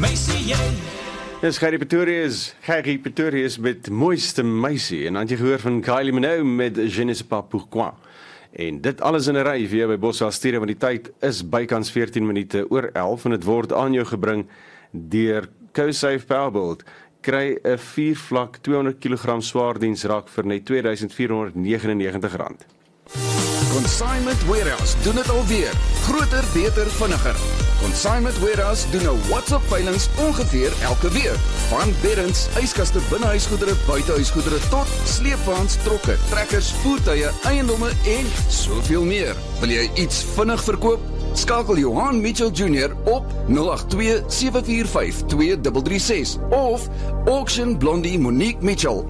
meisie jy. Dis Gerrie Pretorius met Mooiste Meisie. En dan het jy gehoor van Kylie Minogue met Je ne sais pas pourquoi. En dit alles in 'n ry vir jou by Boswel Studio, want die tyd is bykans 14 minute oor 11 en dit word aan jou gebring deur CoSafe Powerbolt. Kry 'n 4-vlak 200 kg swaardiensrak vir net R2499. Consignment Warehouse doen dit alweer. Groter, beter, vinniger. Consignment Warehouse doen nou WhatsApp veilings ongeveer elke week. Van beddens, yskaste, binnehuisgoedere, buitehuisgoedere tot sleepwaens, trokke, trekkers, voertuie, eiendomme en soveel meer. Wil jy iets vinnig verkoop? Skakel Johan Mitchell Jr. op 082-745-2336 of Auction Blondie Monique Mitchell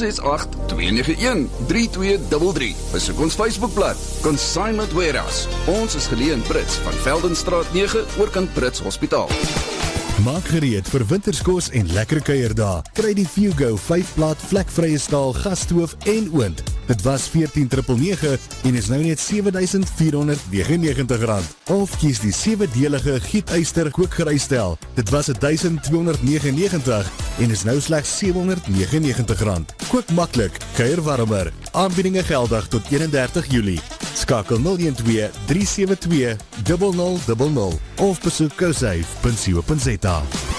068-291-3233. Besoek ons Facebookblad Consignment Warehouse. Ons is geleë in Brits van Veldenstraat 9 oorkant Brits Hospitaal. Maak gereed vir winterskos en lekker kuierdae. Kry die Fugo 5-plaat vlekvrye staal gasstoof en oond. Dit was R14,999 en is nou net R7,499. Of kies die 7-delige gietyster kookgerystel. Dit was R1,299 en is nou slegs R799. Kook maklik, kuier warmer. Aanbiedinge geldig tot 31 Julie. Skakel 012-372-0000 of besoek cosafe.co.za.